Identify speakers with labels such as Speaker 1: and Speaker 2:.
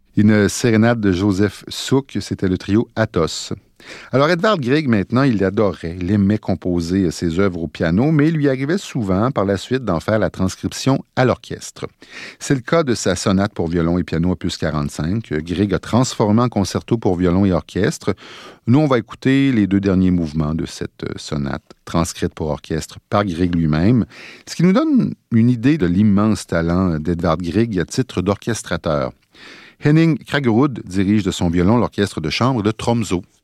Speaker 1: Une sérénade de Joseph Suk, c'était le trio Athos. Alors, Edvard Grieg, maintenant, il adorait, il aimait composer ses œuvres au piano, mais il lui arrivait souvent, par la suite, d'en faire la transcription à l'orchestre. C'est le cas de sa sonate pour violon et piano opus 45, que Grieg a transformé en concerto pour violon et orchestre. Nous, on va écouter les 2 derniers mouvements de cette sonate, transcrite pour orchestre par Grieg lui-même, ce qui nous donne une idée de l'immense talent d'Edvard Grieg à titre d'orchestrateur. Henning Kraggerud dirige de son violon l'orchestre de chambre de Tromsø.